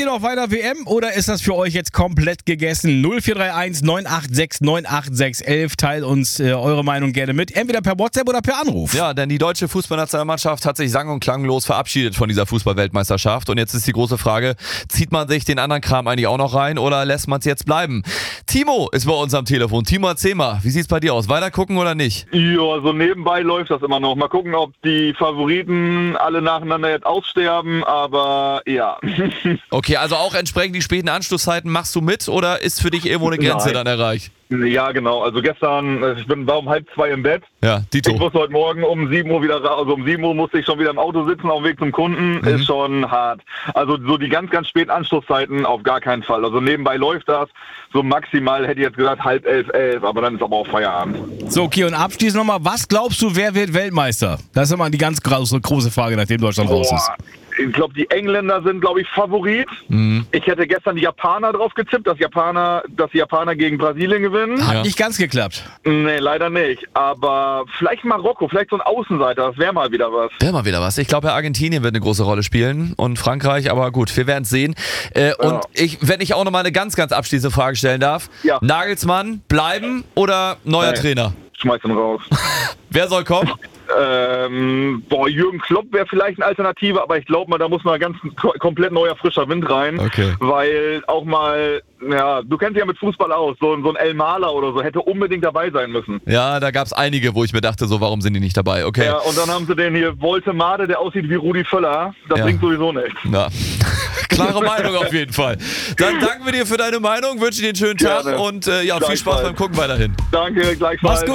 ihr noch weiter WM oder ist das für euch jetzt komplett gegessen? 0431 986 986 11. Teilt uns eure Meinung gerne mit. Entweder per WhatsApp oder per Anruf. Ja, denn die deutsche Fußballnationalmannschaft hat sich sang- und klanglos verabschiedet von dieser Fußballweltmeisterschaft. Und jetzt ist die große Frage, zieht man sich den anderen Kram eigentlich auch noch rein oder lässt man es jetzt bleiben? Timo ist bei uns am Telefon. Timo, erzähl mal, wie sieht's bei dir aus? Weiter gucken oder nicht? Ja, so nebenbei läuft das immer noch. Mal gucken, ob die Favoriten alle nacheinander jetzt aussterben, aber ja. Okay, also auch entsprechend die späten Anschlusszeiten machst du mit oder ist für dich irgendwo eine Grenze dann erreicht? Ja, genau. Also gestern, war um 1:30 im Bett. Ja, Dito. Ich musste heute Morgen um 7 Uhr wieder raus. Also um 7 Uhr musste ich schon wieder im Auto sitzen auf dem Weg zum Kunden. Ist schon hart. Also so die ganz, ganz späten Anschlusszeiten auf gar keinen Fall. Also nebenbei läuft das. So maximal hätte ich jetzt gesagt 10:30, 11, aber dann ist aber auch Feierabend. So, okay, und abschließend nochmal, was glaubst du, wer wird Weltmeister? Das ist immer die ganz große Frage, nachdem Deutschland raus ist. Ich glaube, die Engländer sind, glaube ich, Favorit. Ich hätte gestern die Japaner drauf gezippt, dass die Japaner gegen Brasilien gewinnen. Hat nicht ganz geklappt. Nee, leider nicht. Aber vielleicht Marokko, vielleicht so ein Außenseiter, das wäre mal wieder was. Wäre mal wieder was. Ich glaube, Argentinien wird eine große Rolle spielen und Frankreich, aber gut, wir werden es sehen. Und wenn ich auch nochmal eine ganz, ganz abschließende Frage stellen darf. Ja. Nagelsmann, bleiben oder neuer Trainer? Schmeiß ihn raus. Wer soll kommen? Jürgen Klopp wäre vielleicht eine Alternative, aber ich glaube mal, da muss mal ganz komplett neuer, frischer Wind rein. Okay. Weil auch mal, ja, du kennst dich ja mit Fußball aus, so ein El Maler oder so hätte unbedingt dabei sein müssen. Ja, da gab es einige, wo ich mir dachte, so, warum sind die nicht dabei? Okay. Ja, und dann haben sie den hier Woltemade, der aussieht wie Rudi Völler. Das bringt sowieso nichts. Ja. Klare Meinung auf jeden Fall. Dann danken wir dir für deine Meinung, wünsche dir einen schönen Tag und viel Spaß beim Gucken weiterhin. Danke, gleichfalls. Mach's gut.